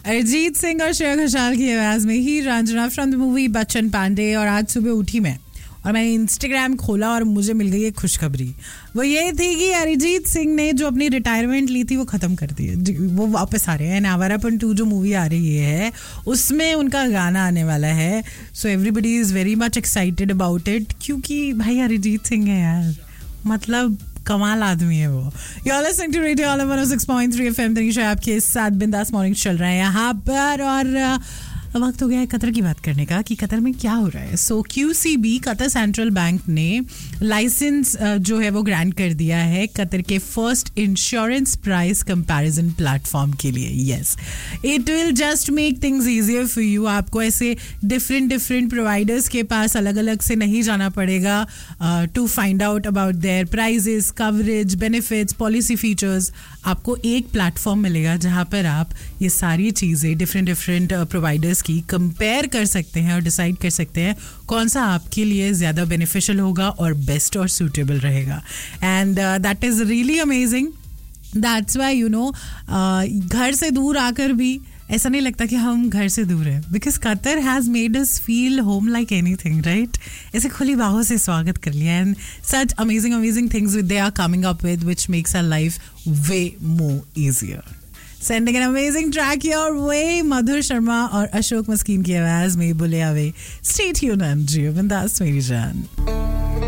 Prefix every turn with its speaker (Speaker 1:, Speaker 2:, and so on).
Speaker 1: अरिजीत सिंह और श्रेया घोषाल की आवाज में ही Ranjana from the movie Bachchan Pandey. और आज सुबह उठी मैं और मैंने इंस्टाग्राम खोला और मुझे मिल गई एक खुशखबरी। वो ये थी कि अरिजीत सिंह ने जो अपनी रिटायरमेंट ली थी वो ख़त्म कर दी है, वो वापस आ रहे हैं। आवारापन 2 जो मूवी आ रही है उसमें उनका गाना आने वाला है। So everybody is very much excited about it, क्योंकि भाई अरिजीत सिंह है यार, मतलब कमाल आदमी है वो। You are listening to radio all 106.3 FM. Tanisha आपके साथ बिंदास मॉर्निंग चल रहा है यहाँ पर। और वक्त हो गया है कतर की बात करने का कि कतर में क्या हो रहा है। सो QCB कतर सेंट्रल बैंक ने लाइसेंस जो है वो ग्रांट कर दिया है कतर के first insurance price comparison platform के लिए। Yes, it will just make things easier for you. आपको ऐसे डिफरेंट प्रोवाइडर्स के पास अलग अलग से नहीं जाना पड़ेगा to find out about their prices, coverage, benefits, policy features. आपको एक प्लेटफॉर्म मिलेगा जहाँ पर आप ये सारी चीज़ें डिफरेंट प्रोवाइडर्स की कंपेयर कर सकते हैं और डिसाइड कर सकते हैं कौन सा आपके लिए ज़्यादा बेनिफिशियल होगा और बेस्ट और सूटेबल रहेगा। And that is really amazing. That's why you know घर से दूर आकर भी ऐसा नहीं लगता कि हम घर से दूर हैं, because Qatar has made us feel home like anything, right? ऐसे खुली बाहों से स्वागत कर लिया। And such amazing things they are coming up with which makes our life way more easier. Sending an amazing track your way, मधुर शर्मा और अशोक मस्कीन की आवाज में बुले आवे। Stay tuned and जियो बिंदास मेरी जान।